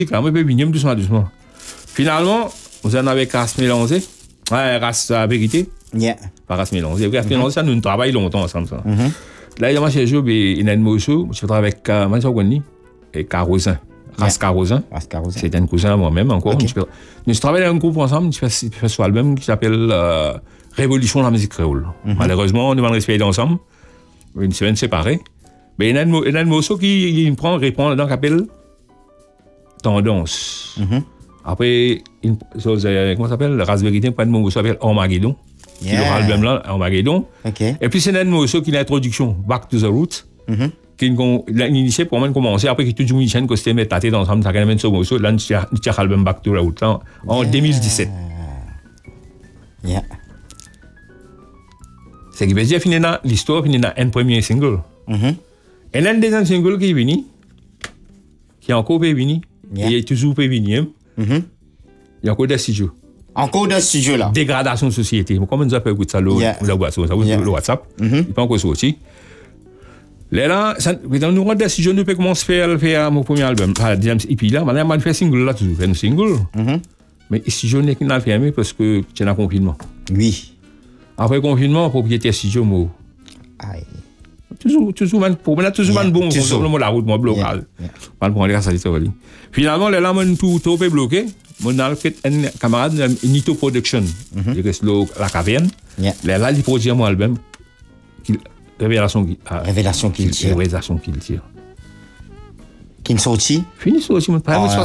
là, moi, je doucement. Finalement, vous en avez race mélangée. Ouais, race vérité. Yeah. Pas race mélangée. Race mélangée, ça, nous travaillons longtemps ensemble. Ça. Là, il y a chez Job et il y a un morceau. Je travaille avec Carosin. Race Carosin. C'est un cousin à moi-même encore. Okay. Nous travaillons dans un groupe ensemble. Nous faisons un album qui s'appelle Révolution de la musique créole. Malheureusement, on devait respirer ensemble. Une semaine séparée. Mais il y a un morceau qui répond là-dedans qui s'appelle Tendance. Après, comment ça s'appelle? Race Vérité, pas de morceau qui s'appelle Armageddon. Qui est l'album là, Armageddon. Okay. Et puis, c'est un morceau qui est l'introduction, Back to the Roots. Qui est initié pour moi commencer. Après, qui est toujours une chaîne que c'était mettre la tête ensemble, ça a quand même ce morceau. Là, nous avons l'album Back to the Roots là, en 2017. C'est qui veut dire, l'histoire, il y a un premier single. Et là, un deuxième single qui est venu, qui est encore pas venu, il est toujours pas venu. Il y a encore des studios. Encore des studios là. Dégradation de société. Comment nous appelons ça, le WhatsApp? Il n'est pas encore sorti. Là, dans nous des studios, nous pouvons commencer à faire mon premier album. Et puis là, maintenant, je fais single là, toujours. Un single. Mais les studios n'est pas fermé parce que c'est un confinement. Oui. Après le confinement, propriétaire studio, moi. Toujours un bon, comme la route, moi, blocale. Pas pour aller à ça, finalement, là, mon tout est bloqué. Mon a fait un camarade, Nito Production. Il reste la caverne. Là, il produit mon album. Révélation qu'il tire. Qui est sorti? Fini sorti.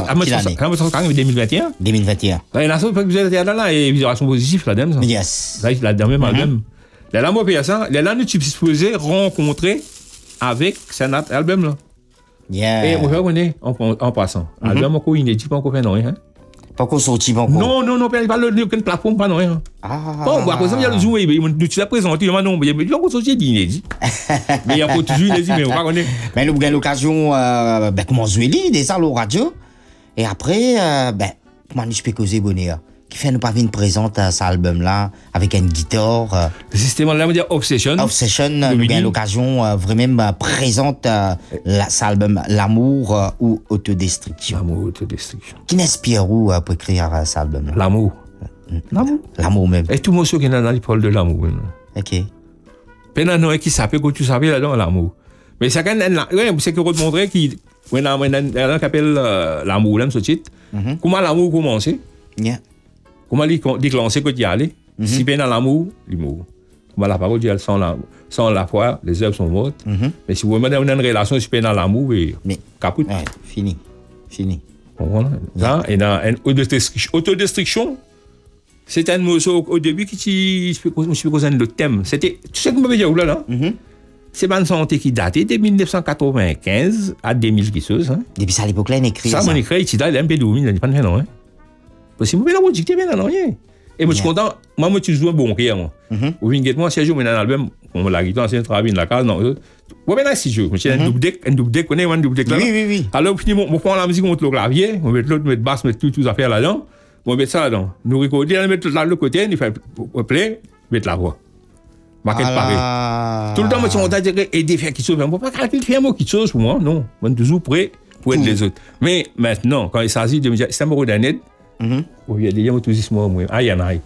En 2021. 2021. Il y a vous êtes là, et visualisation positive là-dedans. Yes. Là, il a le même album. Là, moi, ça. Là, nous sommes supposés rencontrer avec cet album là. Et on va en passant. Album encore inédit, pas encore fait non. Pas encore sorti, pas encore. Non, pas aucune plateforme, pas non. Bon, après ça, il y a le Zoom, nous tu l'as présenté, il y a non, il y a encore sorti d'inédit. Mais il y a encore toujours inédit, mais on va connaître. Mais nous avons l'occasion, comment jouer déjà la radio. Et après, comment je peux causer bonheur. Qui fait nous pas venir présenter cet album-là avec une guitare. Justement, là, on va dire Obsession. Obsession, nous avons l'occasion vraiment présente cet album L'amour ou Autodestruction. L'amour, Autodestruction. Qui n'inspire où pour écrire cet album-là? L'amour. L'amour même. Et tout le monde qui est dans les paroles de l'amour. Ok. Pendant qui s'appelle, que tu savais là-dedans, l'amour. Mais c'est quand même, c'est que vous montrer qu'il y a un qui appelle l'amour, là, ce titre. Comment l'amour commence? Comment déclencher que tu y allais? Si bien dans l'amour, l'humour. Comment la parole dit sans la foi, les œuvres sont mortes. Mais si vous mettez une relation, si bien dans l'amour, mais caput. Fini. Voilà. Et dans autodestruction, c'est un morceau au début qui je me posais le thème. C'était, tu sais comment je veux dire là? C'est une santé qui datait de 1995 à 2000 qui chose. Depuis ça, à l'époque là, il écrit ça. Ça, mon écrit, il a un peu d'où, il n'a pas de fait non. Parce que moi, la musique, bien non rien. Et moi, je suis content. Moi, je suis un bon cœur, moi. Ou bien, moi, si je joue dans l'album, on la guitare, c'est un travail dans la case, non. Moi, maintenant, si je joue, je suis un double deck, on est un double deck là. Oui. Alors, on prend la musique, on met le clavier, on met l'autre, on met basse, on met toutes les affaires là-dedans, on met ça là-dedans. Nous recorder, on met tout là de l'autre côté, on fait play, on met la voix. Maquette pareil. Tout le temps, moi, si on t'a dit, et des faire qui sauve, on ne peut pas faire un mot qui sauve pour moi, non. On est toujours prêt pour aider les autres. Mais maintenant, quand il s'agit de me dire, c'est un mot d'un aide, il y a des gens qui disent moi, aïe, aïe.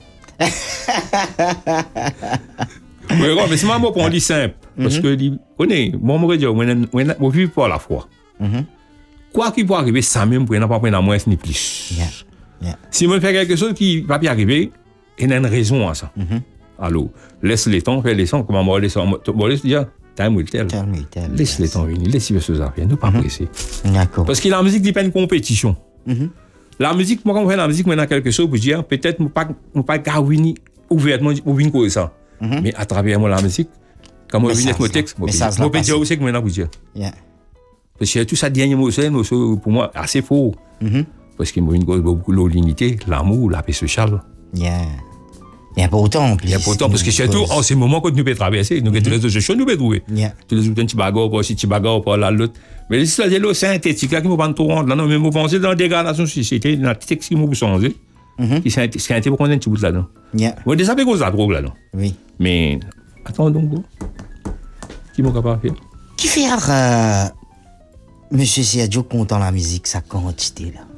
Mais c'est un mot pour on dit simple. Parce que, moi, je dis, on vit pas la foi. Quoi qu'il peut arriver, ça même, pour ne pas prendre moins ni plus. Si on fait quelque chose qui ne va pas arriver, il y a une raison à ça. Alors, laisse les temps, fais les sons, comment on va laisser dire, time will tell. Laisse les temps venir, laisse les choses arriver, ne pas presser. D'accord. Parce que la musique n'est pas une compétition. La musique, moi, quand on fait la musique, maintenant, quelque chose, pour dire, peut-être, on ne pas venir ouvertement pour venir causer ça. Mais à travers moi, la musique, quand on vient mon texte, je peux dire aussi que maintenant, pour dire. Parce que tout ça, dernier mot, c'est pour moi assez faux. Parce qu'il y a beaucoup l'unité, l'amour, la paix sociale. C'est important en plus. C'est important parce que surtout en ces moments quand nous pouvons traverser, nous avons des réseaux sociaux, nous pouvons trouver. Tu les outils, tu bagarres, pas si tu bagarres, pas là, l'autre. Mais si c'est l'eau synthétique, là, qui ne va pas trop rendre, là, non, mais vous pensez dans la dégradation de la société, dans le texte qui m'a changé, qui s'est intéressé pour qu'on ait un petit bout là-dedans. Moi, déjà, c'est cause de la drogue là-dedans. Oui. Mais, attends donc, qui m'a capable de faire? Qui fait, Monsieur Siadio, content la musique, sa quantité là?